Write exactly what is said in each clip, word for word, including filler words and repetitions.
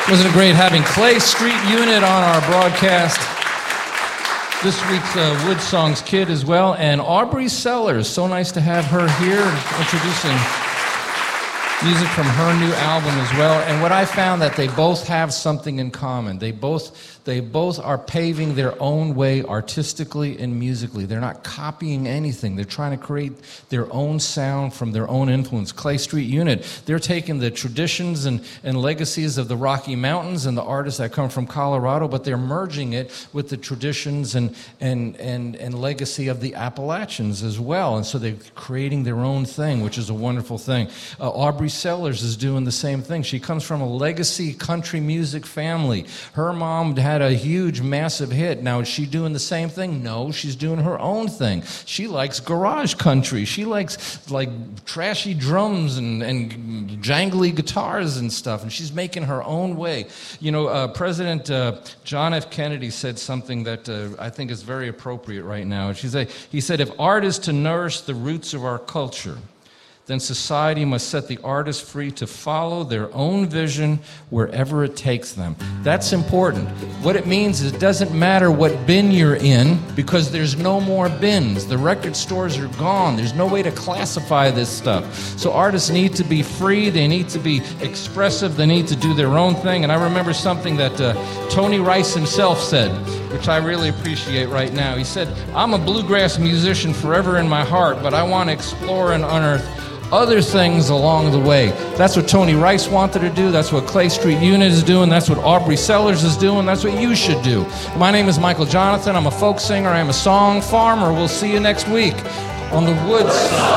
Wasn't it great having Clay Street Unit on our broadcast? This week's uh, Wood Songs Kid as well, and Aubrey Sellers. So nice to have her here, introducing music from her new album as well. And what I found that they both have something in common. They both they both are paving their own way artistically and musically. They're not copying anything. They're trying to create their own sound from their own influence. Clay Street Unit, they're taking the traditions and, and legacies of the Rocky Mountains and the artists that come from Colorado, but they're merging it with the traditions and and and, and legacy of the Appalachians as well. And so they're creating their own thing, which is a wonderful thing. Uh, Aubrey Sellers is doing the same thing. She comes from a legacy country music family. Her mom had a huge, massive hit. Now, is she doing the same thing? No, she's doing her own thing. She likes garage country. She likes, like, trashy drums and, and jangly guitars and stuff, and she's making her own way. You know, uh, President uh, John F. Kennedy said something that uh, I think is very appropriate right now. She said, he said, if art is to nourish the roots of our culture, then society must set the artists free to follow their own vision wherever it takes them. That's important. What it means is it doesn't matter what bin you're in, because there's no more bins. The record stores are gone. There's no way to classify this stuff. So artists need to be free. They need to be expressive. They need to do their own thing. And I remember something that uh, Tony Rice himself said, which I really appreciate right now. He said, I'm a bluegrass musician forever in my heart, but I want to explore and unearth other things along the way. That's what Tony Rice wanted to do. That's what Clay Street Unit is doing. That's what Aubrey Sellers is doing. That's what you should do. My name is Michael Jonathan. I'm a folk singer. I'm a song farmer. We'll see you next week on the Woods.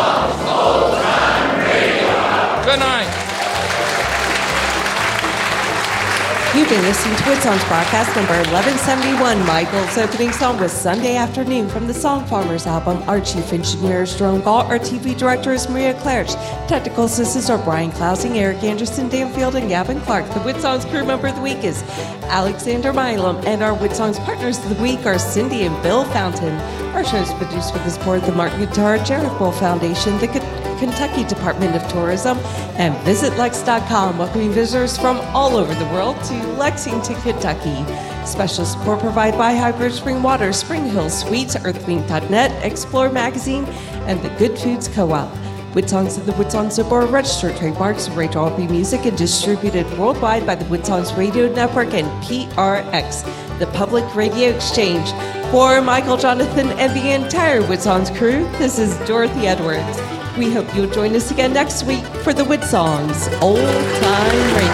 Good night. You've been listening to Wood Songs broadcast number eleven seventy-one. Michael's opening song was Sunday Afternoon from the Song Farmers album. Our chief engineer is Jerome Gall. Our T V director is Maria Claridge. Technical assistants are Brian Klausing, Eric Anderson, Dan Field, and Gavin Clark. The Wood Songs crew member of the week is Alexander Milam, and our Wood Songs partners of the week are Cindy and Bill Fountain. Our show is produced with the support of the Martin Guitar Jericho Foundation, the Kentucky Department of Tourism, and Visit Lex dot com, welcoming visitors from all over the world to Lexington, Kentucky. Special support provided by Hybrid Spring Water, Spring Hill Suites, Earthlink dot net, Explore Magazine, and the Good Foods Co-op. Wood Songs and the Wood Songs are board registered trademarks of Rachel Albee Music and distributed worldwide by the Wood Songs Radio Network and P R X, the Public Radio Exchange. For Michael Jonathan and the entire Wood Songs crew, this is Dorothy Edwards. We hope you'll join us again next week for the Wood Songs Old Time Radio.